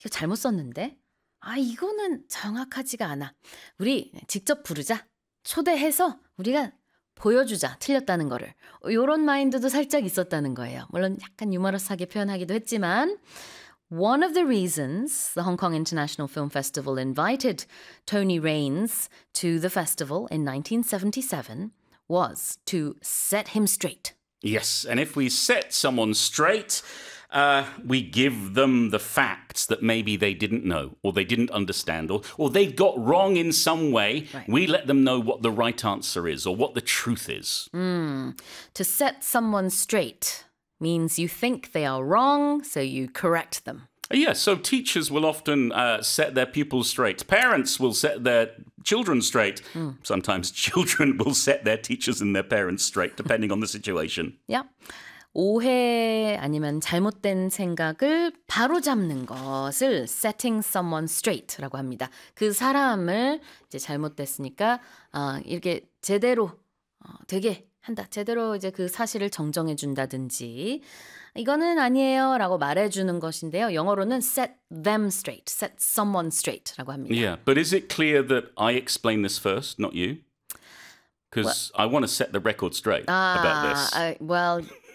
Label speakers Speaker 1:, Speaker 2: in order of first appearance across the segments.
Speaker 1: 이거 잘못 썼는데? 이거는 정확하지가 않아. 우리 직접 부르자. 초대해서 우리가 보여주자. 틀렸다는 거를. 이런 마인드도 살짝 있었다는 거예요. 물론 약간 유머러스하게 표현하기도 했지만 One of the reasons the Hong Kong International Film Festival invited Tony Raynes to the festival in 1977 was to set him straight.
Speaker 2: Yes, and if we set someone straight, we give them the facts that maybe they didn't know or they didn't understand or they got wrong in some way.
Speaker 1: Right.
Speaker 2: We let them know what the right answer is or what the truth is.
Speaker 1: To set someone straight means you think they are wrong, so you correct them.
Speaker 2: Yeah, so teachers will often set their pupils straight. Parents will set their children straight. Sometimes children will set their teachers and their parents straight, depending on the situation.
Speaker 1: Yeah. 오해 아니면 잘못된 생각을 바로잡는 것을 setting someone straight라고 합니다. 그 사람을 이제 잘못됐으니까 이렇게 제대로 되게 한다. 제대로 이제 그 사실을 정정해 준다든지 이거는 아니에요라고 말해주는 것인데요. 영어로는 set them straight, set someone straight라고 합니다.
Speaker 2: Yeah, but is it clear that I explain this first, not you? Because I want to set the record straight about this.
Speaker 1: Well,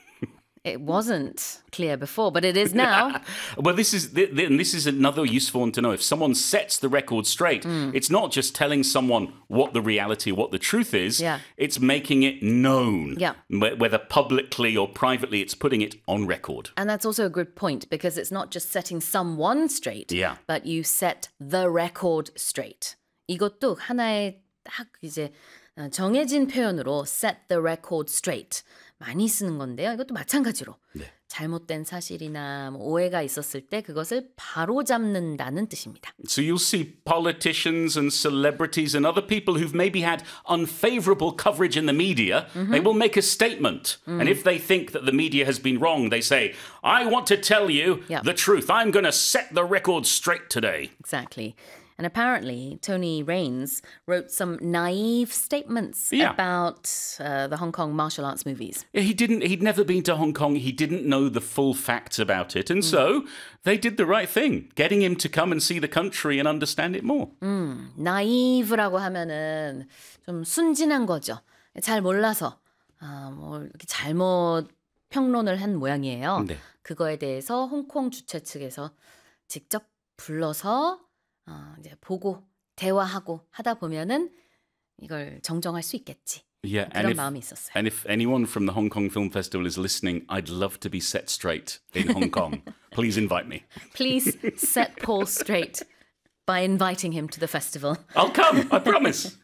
Speaker 1: it wasn't clear before, but it is now.
Speaker 2: Well, this is another useful one to know. If someone sets the record straight, it's not just telling someone what the reality, what the truth is.
Speaker 1: Yeah.
Speaker 2: It's making it known.
Speaker 1: Yeah.
Speaker 2: Whether publicly or privately, it's putting it on record.
Speaker 1: And that's also a good point because it's not just setting someone straight,
Speaker 2: Yeah.
Speaker 1: but you set the record straight. 이것도 하나의 딱 이제 정해진 표현으로 set the record straight. 많이 쓰는 건데요. 이것도 마찬가지로 잘못된 사실이나 오해가 있었을 때 그것을 바로잡는다는 뜻입니다.
Speaker 2: So you'll see politicians and celebrities and other people who've maybe had unfavorable coverage in the media, they will make a statement. And if they think that the media has been wrong, they say, I want to tell you the truth. I'm going to set the record straight today.
Speaker 1: Exactly. And apparently, Tony Raynes wrote some naive statements about the Hong Kong martial arts movies.
Speaker 2: He'd never been to Hong Kong. He didn't know the full facts about it. And so they did the right thing, getting him to come and see the country and understand it more.
Speaker 1: naive라고 하면은 좀 순진한 거죠. 잘 몰라서 뭐 이렇게 잘못 평론을 한 모양이에요.
Speaker 2: 네.
Speaker 1: 그거에 대해서 홍콩 주최 측에서 직접 불러서 이제 보고 대화하고 하다 보면은 이걸 정정할 수 있겠지.
Speaker 2: Yeah,
Speaker 1: 그런 마음이 있었어요.
Speaker 2: And if anyone from the Hong Kong Film Festival is listening, I'd love to be set straight in Hong Kong. Please invite me.
Speaker 1: Please set Paul straight by inviting him to the festival.
Speaker 2: I'll come, I promise.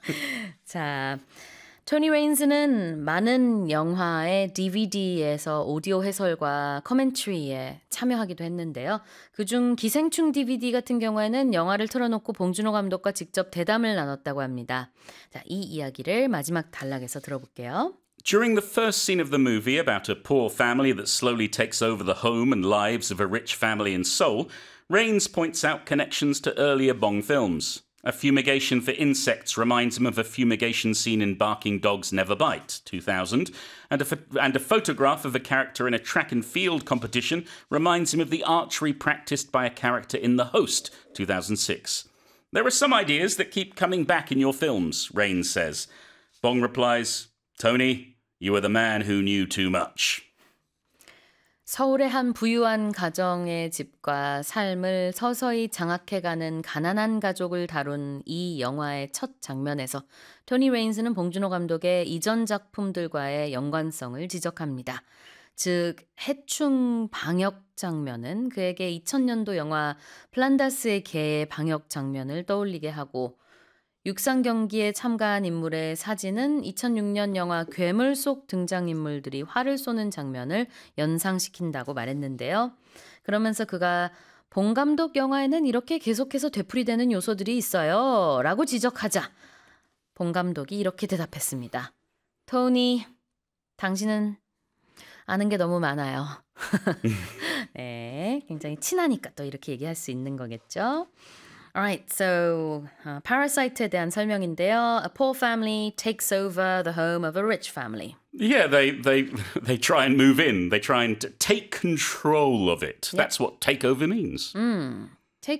Speaker 1: 자, 토니 레인스는 많은 영화의 DVD에서 오디오 해설과 커멘트리에 참여하기도 했는데요. 그중 기생충 DVD 같은 경우에는 영화를 틀어놓고 봉준호 감독과 직접 대담을 나눴다고 합니다. 자, 이 이야기를 마지막 단락에서 들어볼게요.
Speaker 2: During the first scene of the movie about a poor family that slowly takes over the home and lives of a rich family in Seoul, Rains points out connections to earlier Bong films. A fumigation for insects reminds him of a fumigation scene in Barking Dogs Never Bite, 2000, and a photograph of a character in a track and field competition reminds him of the archery practiced by a character in The Host, 2006. There are some ideas that keep coming back in your films, Rains says. Bong replies, Tony, you are the man who knew too much.
Speaker 1: 서울의 한 부유한 가정의 집과 삶을 서서히 장악해가는 가난한 가족을 다룬 이 영화의 첫 장면에서 토니 레인스는 봉준호 감독의 이전 작품들과의 연관성을 지적합니다. 즉 해충 방역 장면은 그에게 2000년도 영화 플란다스의 개의 방역 장면을 떠올리게 하고 육상 경기에 참가한 인물의 사진은 2006년 영화 괴물 속 등장인물들이 활을 쏘는 장면을 연상시킨다고 말했는데요. 그러면서 그가 봉 감독 영화에는 이렇게 계속해서 되풀이되는 요소들이 있어요. 라고 지적하자 봉 감독이 이렇게 대답했습니다. 토니, 당신은 아는 게 너무 많아요. 네, 굉장히 친하니까 또 이렇게 얘기할 수 있는 거겠죠. Alright, so Parasite에 대한 설명인데요. A poor family takes over the home of a rich family.
Speaker 2: Yeah, they try and move in. They try and take control of it. That's what takeover means.